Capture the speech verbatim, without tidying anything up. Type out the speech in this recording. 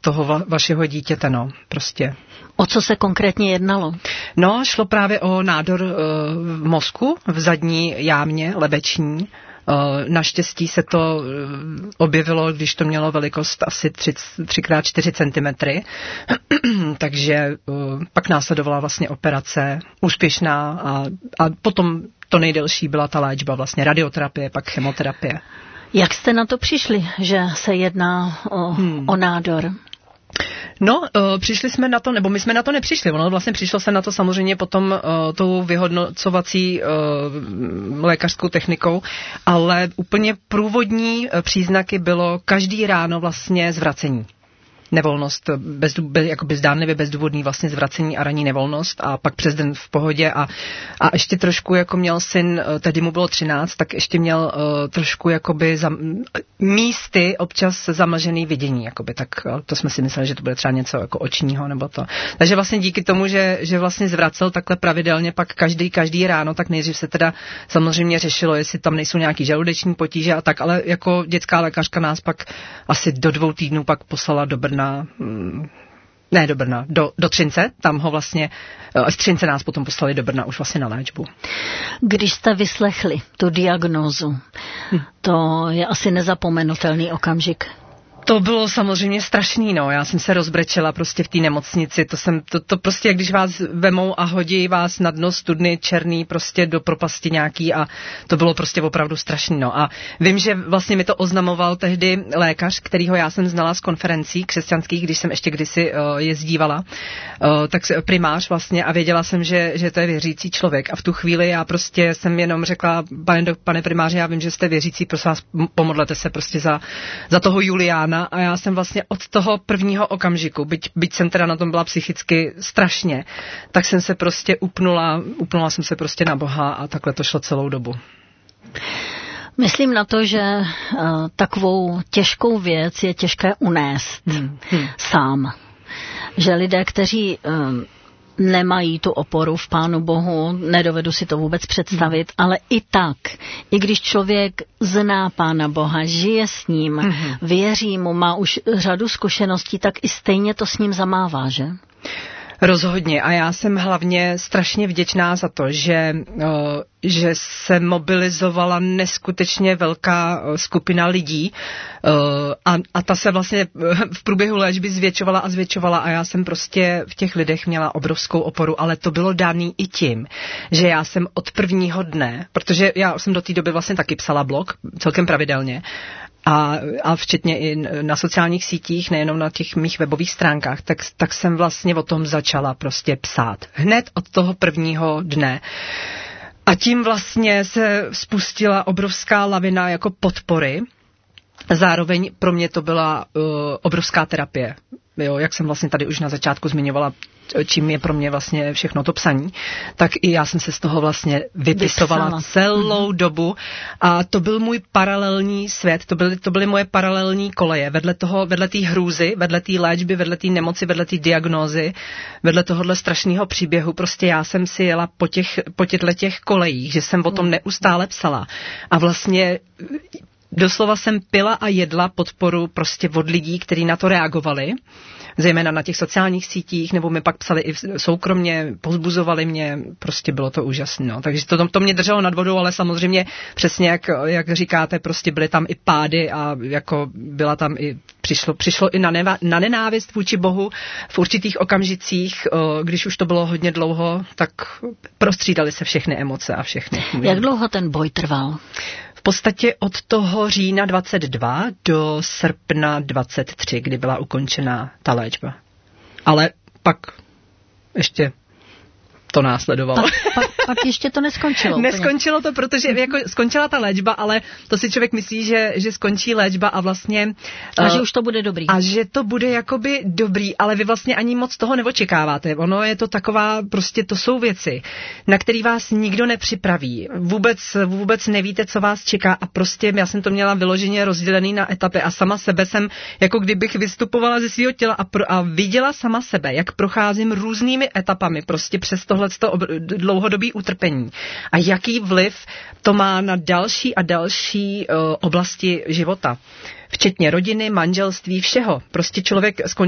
toho va- vašeho dítěte, no, prostě. O co se konkrétně jednalo? No, šlo právě o nádor uh, v mozku, v zadní jámě lebeční. Uh, naštěstí se to uh, objevilo, když to mělo velikost asi tři krát čtyři centimetry, takže uh, pak následovala vlastně operace úspěšná a, a potom to nejdelší byla ta léčba, vlastně radioterapie, pak chemoterapie. Jak jste na to přišli, že se jedná o, hmm. o nádor? No, uh, přišli jsme na to, nebo my jsme na to nepřišli, ono vlastně přišlo se na to samozřejmě potom uh, tou vyhodnocovací uh, lékařskou technikou, ale úplně průvodní uh, příznaky bylo každý ráno vlastně zvracení. Nevolnost, bez, bez, jako bezdánlivě bezdůvodný vlastně zvracení a ranní nevolnost a pak přes den v pohodě a, a ještě trošku jako měl syn, tehdy mu bylo třináct, tak ještě měl uh, trošku jakoby za, místy občas zamlžený vidění, jakoby, tak to jsme si mysleli, že to bude třeba něco jako očního nebo to. Takže vlastně díky tomu, že, že vlastně zvracel takhle pravidelně pak každý, každý ráno, tak nejdřív se teda samozřejmě řešilo, jestli tam nejsou nějaký žaludeční potíže a tak, ale jako dětská lékařka nás pak asi do dvou týdnů pak poslala do Brna. Ne do Brna, do, do Třince, tam ho vlastně, z Třince nás potom poslali do Brna už vlastně na léčbu. Když jste vyslechli tu diagnózu, hm. to je asi nezapomenutelný okamžik. To bylo samozřejmě strašný, no. Já jsem se rozbrečela prostě v té nemocnici. To jsem, to, to prostě, když vás vemou a hodí vás na dno studny černý prostě do propasti nějaký a to bylo prostě opravdu strašný, no. A vím, že vlastně mi to oznamoval tehdy lékař, kterýho já jsem znala z konferencí křesťanských, když jsem ještě kdysi uh, jezdívala, uh, tak primář vlastně a věděla jsem, že, že to je věřící člověk. A v tu chvíli já prostě jsem jenom řekla, pane, pane primáře, já vím, že jste věřící, prosím vás, pomodlete se prostě za, za toho Juliána. A já jsem vlastně od toho prvního okamžiku, byť, byť jsem teda na tom byla psychicky strašně, tak jsem se prostě upnula, upnula jsem se prostě na Boha a takhle to šlo celou dobu. Myslím na to, že uh, takovou těžkou věc je těžké unést hmm. Hmm. sám. Že lidé, kteří um, nemají tu oporu v Pánu Bohu, nedovedu si to vůbec představit, ale i tak, i když člověk zná Pána Boha, žije s ním, mm-hmm. věří mu, má už řadu zkušeností, tak i stejně to s ním zamává, že? Rozhodně a já jsem hlavně strašně vděčná za to, že, že se mobilizovala neskutečně velká skupina lidí a, a ta se vlastně v průběhu léčby zvětšovala a zvětšovala a já jsem prostě v těch lidech měla obrovskou oporu, ale to bylo daný i tím, že já jsem od prvního dne, protože já jsem do té doby vlastně taky psala blog celkem pravidelně, A, a včetně i na sociálních sítích, nejenom na těch mých webových stránkách, tak, tak jsem vlastně o tom začala prostě psát. Hned od toho prvního dne. A tím vlastně se spustila obrovská lavina jako podpory. Zároveň pro mě to byla uh, obrovská terapie. Jo, jak jsem vlastně tady už na začátku zmiňovala, čím je pro mě vlastně všechno to psaní, tak i já jsem se z toho vlastně vypisovala Vypsala. celou mm-hmm. dobu a to byl můj paralelní svět, to byly, to byly moje paralelní koleje, vedle toho, vedle té hrůzy, vedle té léčby, vedle té nemoci, vedle té diagnózy, vedle tohohle strašného příběhu, prostě já jsem si jela po těch, po těchto těch kolejích, že jsem o tom neustále psala a vlastně doslova jsem pila a jedla podporu prostě od lidí, kteří na to reagovali, zejména na těch sociálních sítích, nebo mi pak psali i soukromně, povzbuzovali mě, prostě bylo to úžasné. No. Takže to, to mě drželo nad vodou, ale samozřejmě přesně jak, jak říkáte, prostě byly tam i pády a jako byla tam i, přišlo, přišlo i na, neva, na nenávist vůči Bohu v určitých okamžicích, když už to bylo hodně dlouho, tak prostřídaly se všechny emoce a všechny. Jak dlouho ten boj trval? V podstatě od toho října dvacet dva do srpna dvacet tři, kdy byla ukončena ta léčba. Ale pak ještě to následovalo. Pak, pak, pak ještě to neskončilo. Neskončilo to, protože jako skončila ta léčba, ale to si člověk myslí, že, že skončí léčba a vlastně... A uh, že už to bude dobrý. A že to bude jakoby dobrý, ale vy vlastně ani moc toho neočekáváte. Ono je to taková, prostě to jsou věci, na který vás nikdo nepřipraví. Vůbec, vůbec nevíte, co vás čeká a prostě já jsem to měla vyloženě rozdělený na etapy a sama sebe jsem, jako kdybych vystupovala ze svého těla a, pro, a viděla sama sebe, jak procházím různými etapami prostě přes tohle dlouhodobý utrpení. A jaký vliv to má na další a další uh, oblasti života. Včetně rodiny, manželství, všeho. Prostě člověk skončí